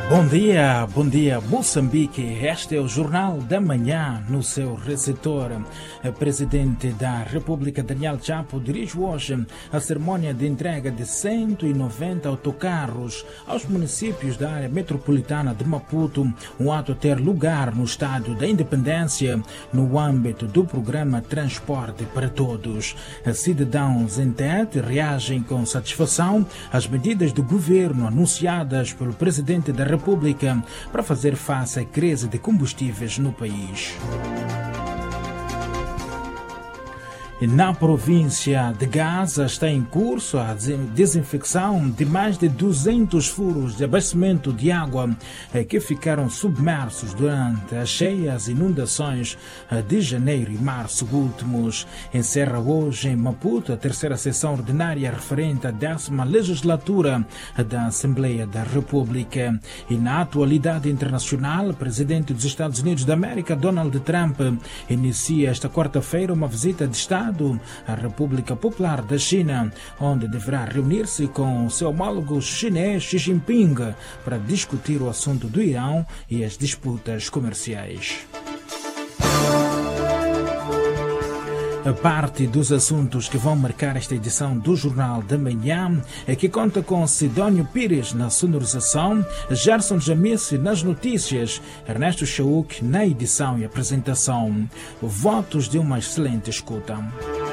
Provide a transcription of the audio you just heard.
Bom dia Moçambique. Este é o Jornal da Manhã no seu receptor. O presidente da República, Daniel Chapo, dirige hoje a cerimônia de entrega de 190 autocarros aos municípios da área metropolitana de Maputo, um ato a ter lugar no Estádio da Independência, no âmbito do programa Transporte para Todos. Cidadãos em Tete reagem com satisfação às medidas do governo anunciadas pelo presidente da República para fazer face à crise de combustíveis no país. Na província de Gaza está em curso a desinfecção de mais de 200 furos de abastecimento de água que ficaram submersos durante as cheias inundações de janeiro e março últimos. Encerra hoje em Maputo a terceira sessão ordinária referente à 10ª legislatura da Assembleia da República. E na atualidade internacional, o presidente dos Estados Unidos da América, Donald Trump, inicia esta quarta-feira uma visita de Estado à República Popular da China, onde deverá reunir-se com o seu homólogo chinês Xi Jinping para discutir o assunto do Irão e as disputas comerciais. A parte dos assuntos que vão marcar esta edição do Jornal da Manhã é que conta com Sidónio Pires na sonorização, Gerson Jamice nas notícias, Ernesto Chauk na edição e apresentação. Votos de uma excelente escuta.